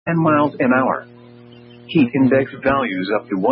10 miles an hour. Heat index values up to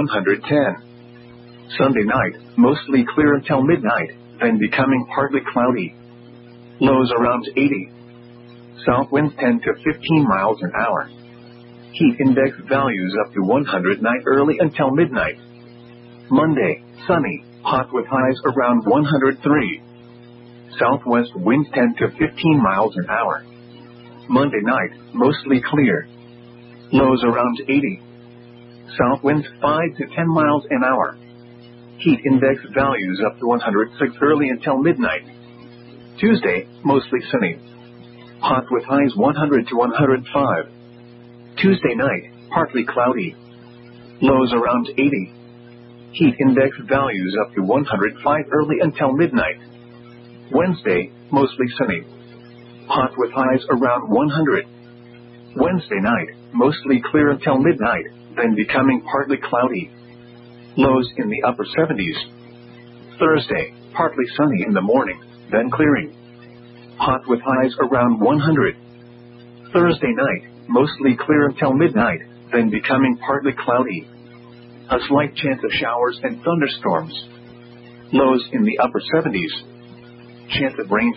110. Sunday night, mostly clear until midnight, then becoming partly cloudy. Lows around 80. South winds 10 to 15 miles an hour. Heat index values up to 109 early until midnight. Monday, sunny, hot with highs around 103. Southwest winds 10 to 15 miles an hour. Monday night, mostly clear. Lows around 80. South winds 5 to 10 miles an hour. Heat index values up to 106 early until midnight. Tuesday, mostly sunny. Hot with highs 100 to 105. Tuesday night, partly cloudy. Lows around 80. Heat index values up to 105 early until midnight. Wednesday, mostly sunny. Hot with highs around 100. Wednesday night, mostly clear until midnight, then becoming partly cloudy. Lows in the upper 70s. Thursday, partly sunny in the morning, then clearing. Hot with highs around 100. Thursday night, mostly clear until midnight, then becoming partly cloudy. A slight chance of showers and thunderstorms. Lows in the upper 70s. Chance of rain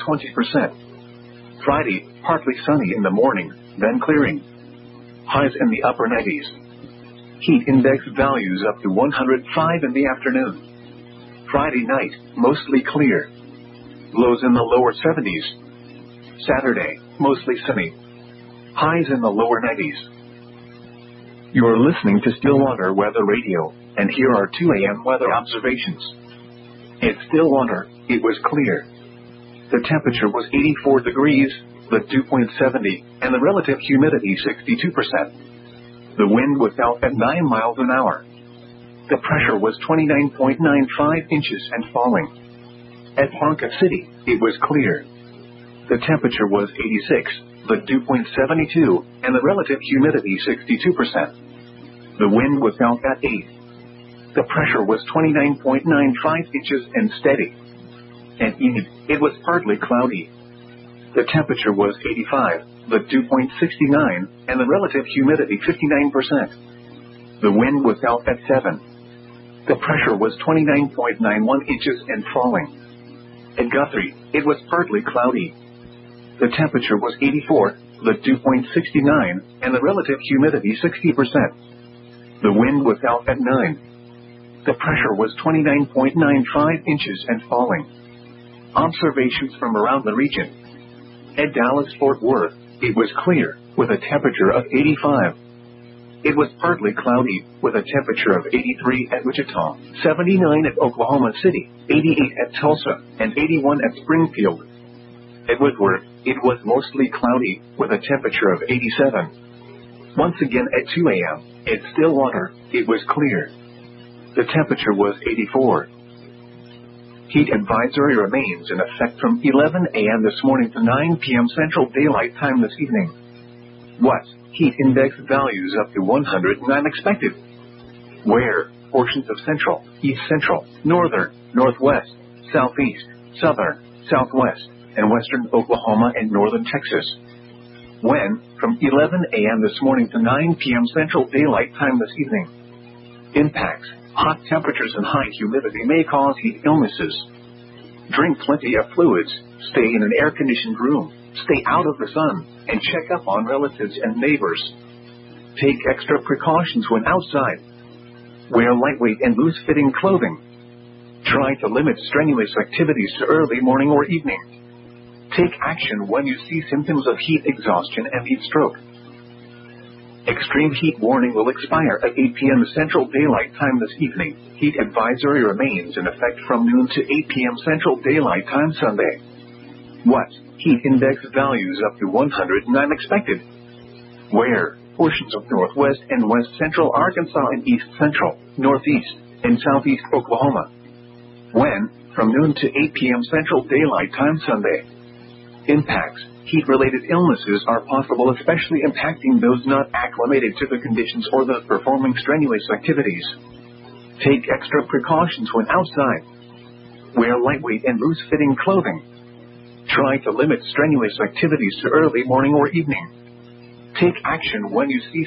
20%. Friday, partly sunny in the morning, then clearing. Highs in the upper 90s. Heat index values up to 105 in the afternoon. Friday night, mostly clear. Lows in the lower 70s. Saturday, mostly sunny. Highs in the lower 90s. You're listening to Stillwater Weather Radio, and here are 2 a.m. weather observations. At Stillwater, it was clear. The temperature was 84 degrees, the dew point 70, and the relative humidity 62%. The wind was out at 9 miles an hour. The pressure was 29.95 inches and falling. At Ponca City, it was clear. The temperature was 86, the dew point 72, and the relative humidity 62%. The wind was out at 8. The pressure was 29.95 inches and steady. At Enid, it was partly cloudy. The temperature was 85, the dew point 69, and the relative humidity 59%. The wind was out at 7. The pressure was 29.91 inches and falling. At Guthrie, it was partly cloudy. The temperature was 84, the dew point 69, and the relative humidity 60%. The wind was out at 9. The pressure was 29.95 inches and falling. Observations from around the region. At Dallas-Fort Worth, it was clear, with a temperature of 85. It was partly cloudy, with a temperature of 83 at Wichita, 79 at Oklahoma City, 88 at Tulsa, and 81 at Springfield. At Woodward, it was mostly cloudy, with a temperature of 87. Once again at 2 a.m., at Stillwater, it was clear. The temperature was 84. Heat advisory remains in effect from 11 a.m. this morning to 9 p.m. Central Daylight Time this evening. What? Heat index values up to 109 expected. Where? Portions of central, east central, northern, northwest, southeast, southern, southwest, and western Oklahoma and northern Texas. When? From 11 a.m. this morning to 9 p.m. Central Daylight Time this evening. Impacts. Hot temperatures and high humidity may cause heat illnesses. Drink plenty of fluids, stay in an air-conditioned room, stay out of the sun, and check up on relatives and neighbors. Take extra precautions when outside. Wear lightweight and loose-fitting clothing. Try to limit strenuous activities to early morning or evening. Take action when you see symptoms of heat exhaustion and heat stroke. Extreme heat warning will expire at 8 p.m. Central Daylight Time this evening. Heat advisory remains in effect from noon to 8 p.m. Central Daylight Time Sunday. What? Heat index values up to 109 expected. Where? Portions of northwest and west central Arkansas and east central, northeast, and southeast Oklahoma. When? From noon to 8 p.m. Central Daylight Time Sunday. Impacts. Heat-related illnesses are possible, especially impacting those not acclimated to the conditions or those performing strenuous activities. Take extra precautions when outside. Wear lightweight and loose-fitting clothing. Try to limit strenuous activities to early morning or evening. Take action when you see